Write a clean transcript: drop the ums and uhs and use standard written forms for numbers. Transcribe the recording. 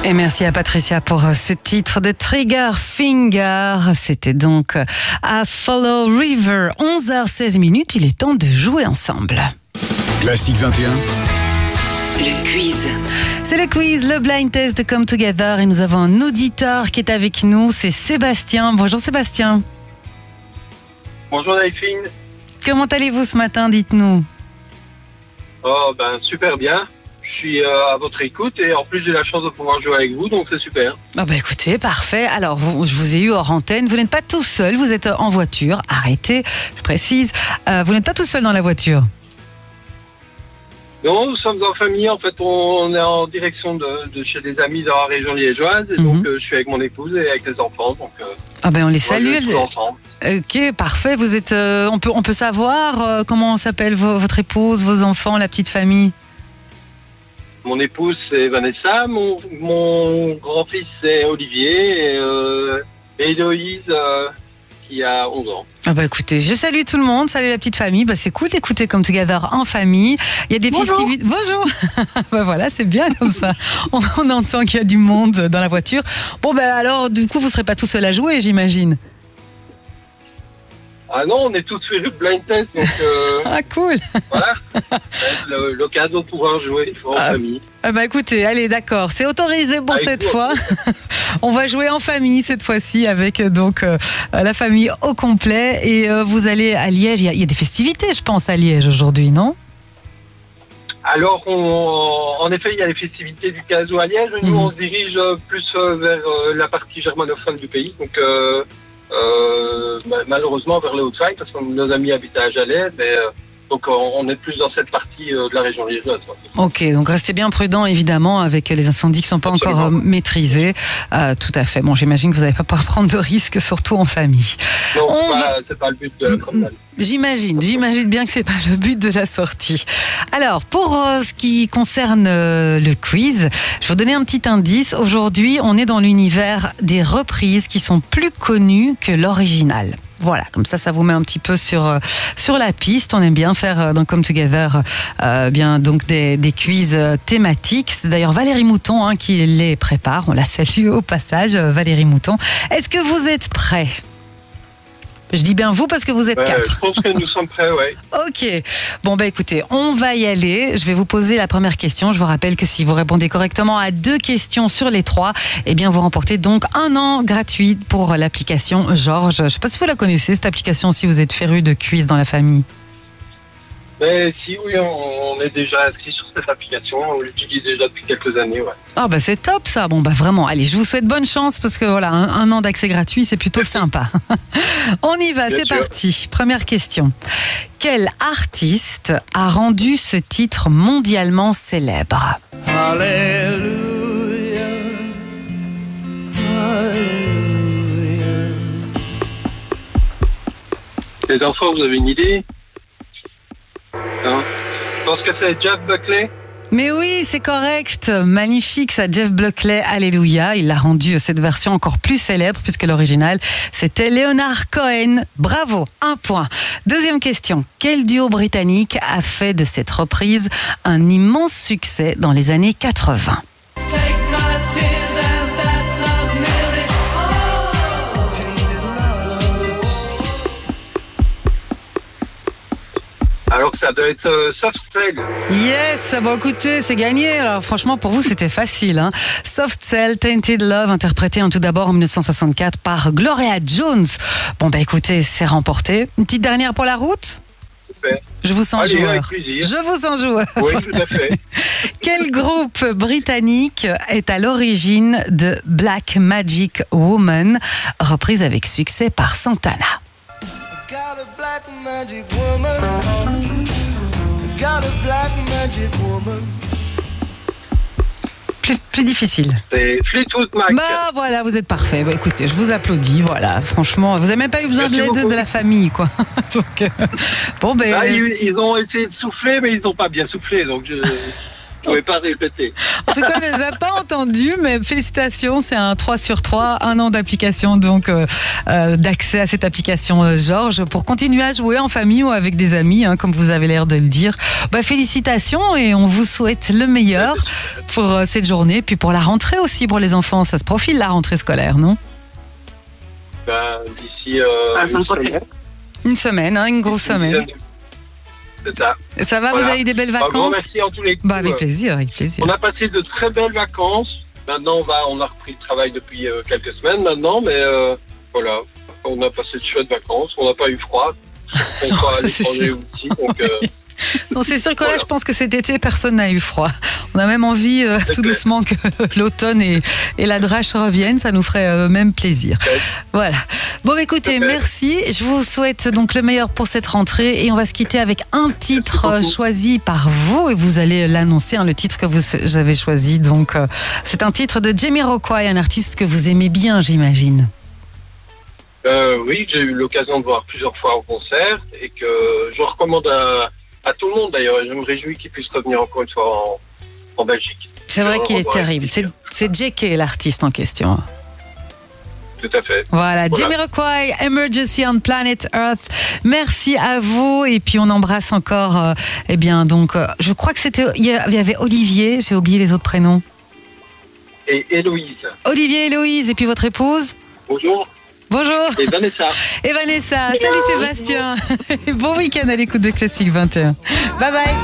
Et merci à Patricia pour ce titre de Trigger Finger. C'était donc à Follow River. 11h16, il est temps de jouer ensemble. Classique 21. Le quiz. C'est le quiz, le blind test de Come Together. Et nous avons un auditeur qui est avec nous, c'est Sébastien. Bonjour Sébastien. Bonjour Delphine. Comment allez-vous ce matin, dites-nous? Oh super bien. Je suis à votre écoute et en plus j'ai la chance de pouvoir jouer avec vous, donc c'est super. Ah écoutez, parfait. Alors, je vous ai eu hors antenne. Vous n'êtes pas tout seul, vous êtes en voiture. Arrêtez, je précise. Vous n'êtes pas tout seul dans la voiture. Non, nous sommes en famille. En fait, on est en direction de chez des amis dans la région liégeoise. Et donc, je suis avec mon épouse et avec les enfants. Donc, on les salue. Tous ensemble. Ok, parfait. Vous êtes. On peut savoir comment s'appelle votre épouse, vos enfants, la petite famille. Mon épouse, c'est Vanessa. Mon grand-fils, c'est Olivier. Et Héloïse, qui a 11 ans. Écoutez, je salue tout le monde, salut la petite famille. C'est cool d'écouter Come Together en famille. Il y a des festivités. Bonjour. Voilà, c'est bien comme ça. On entend qu'il y a du monde dans la voiture. Alors, du coup, vous ne serez pas tout seul à jouer, j'imagine. Ah non, on est tous fait le blind test, donc cool. Voilà, l'occasion de pouvoir jouer en famille. Écoutez, allez, d'accord, c'est autorisé pour cette fois. On va jouer en famille cette fois-ci avec donc la famille au complet. Et vous allez à Liège, il y a des festivités, je pense, à Liège aujourd'hui, non? Alors, en effet, il y a les festivités du Caso à Liège. Nous, on se dirige plus vers la partie germanophone du pays, donc malheureusement vers les Hauts-de-Faye, parce que nos amis habitent à Jalais, mais donc on est plus dans cette partie de la région liégeoise. Ok, donc restez bien prudents évidemment avec les incendies qui ne sont pas encore maîtrisés. Tout à fait. Bon, j'imagine que vous n'allez pas pouvoir prendre de risques, surtout en famille. Non, c'est pas le but de la promenade. J'imagine bien que c'est pas le but de la sortie. Alors, pour ce qui concerne le quiz, je vais vous donner un petit indice. Aujourd'hui, on est dans l'univers des reprises qui sont plus connues que l'original. Voilà, comme ça vous met un petit peu sur la piste. On aime bien faire dans Come Together donc des quiz thématiques. C'est d'ailleurs Valérie Mouton qui les prépare. On la salue au passage, Valérie Mouton. Est-ce que vous êtes prêts ? Je dis bien vous parce que vous êtes 4. Je pense que nous sommes prêts, oui. Ok. Écoutez, on va y aller. Je vais vous poser la première question. Je vous rappelle que si vous répondez correctement à 2 questions sur les 3, vous remportez donc 1 an gratuit pour l'application Georges. Je ne sais pas si vous la connaissez, cette application, si vous êtes féru de quiz dans la famille. Si, oui, on est déjà inscrit sur cette application. On l'utilise déjà depuis quelques années, ouais. C'est top ça. Vraiment, allez, je vous souhaite bonne chance parce que voilà, un an d'accès gratuit, c'est plutôt sympa. On y va, c'est parti. Première question. Quel artiste a rendu ce titre mondialement célèbre? Alléluia, Alléluia. Les enfants, vous avez une idée? Je pense que c'est Jeff Buckley. Mais oui, c'est correct. Magnifique, ça, Jeff Buckley, Alléluia. Il a rendu cette version encore plus célèbre puisque l'original, c'était Leonard Cohen. Bravo, 1 point. Deuxième question. Quel duo britannique a fait de cette reprise un immense succès dans les années 80? Alors que ça doit être Soft Cell. Yes, écoutez, c'est gagné. Alors franchement, pour vous, c'était facile. Soft Cell, Tainted Love, interprété tout d'abord en 1964 par Gloria Jones. Écoutez, c'est remporté. Une petite dernière pour la route? Super. Je vous sens joueur. Avec plaisir. Je vous sens joueur. Oui, tout à fait. Quel groupe britannique est à l'origine de Black Magic Woman, reprise avec succès par Santana? Got a black magic woman. Got a black magic woman. Plus difficile. C'est Fleetwood Mac. Voilà, vous êtes parfait. Écoutez, je vous applaudis. Voilà, franchement, vous n'avez même pas eu besoin de l'aide de la famille, quoi. Donc, ils ont essayé de souffler, mais ils n'ont pas bien soufflé. Donc, ne pouvez pas répéter. En tout cas, on ne les a pas entendus, mais félicitations, c'est un 3 sur 3, un an d'application, donc d'accès à cette application Georges, pour continuer à jouer en famille ou avec des amis, comme vous avez l'air de le dire. Félicitations et on vous souhaite le meilleur pour cette journée, puis pour la rentrée aussi pour les enfants. Ça se profile la rentrée scolaire, non? D'ici une semaine. Une semaine, une grosse semaine. C'est ça. Ça va, Voilà. vous avez des belles Un grand vacances? merci en tous les cas. Avec plaisir, avec plaisir. On a passé de très belles vacances. Maintenant, on a repris le travail depuis quelques semaines maintenant, mais voilà. On a passé de chouettes vacances. On n'a pas eu froid. On Non, va à ça, c'est l'étranger sûr. aussi. Donc, Non, c'est sûr que là, Voilà. je pense que cet été, personne n'a eu froid. On a même envie tout clair. doucement que l'automne et la drache reviennent. Ça nous ferait même plaisir. Ouais. Voilà. Bon, écoutez, Super. merci. Je vous souhaite donc le meilleur pour cette rentrée et on va se quitter avec un titre beaucoup. choisi par vous et vous allez l'annoncer, le titre que vous avez choisi. Donc, c'est un titre de Jamiroquai, un artiste que vous aimez bien, j'imagine. oui, j'ai eu l'occasion de voir plusieurs fois en concert et que je recommande à tout le monde d'ailleurs. Et je me réjouis qu'il puisse revenir encore une fois en Belgique. C'est vrai qu'il est revoir terrible. avec C'est JK, l'artiste en question. Tout à fait. Voilà, Voilà. Jamiroquai, Emergency on Planet Earth. Merci à vous et puis on embrasse encore. Je crois que il y avait Olivier. J'ai oublié les autres prénoms. Et Héloïse. Olivier, Héloïse et puis votre épouse. Bonjour. Bonjour. Et Vanessa. Et Vanessa. Salut Sébastien. Bon week-end à l'écoute de Classique 21. Bye bye.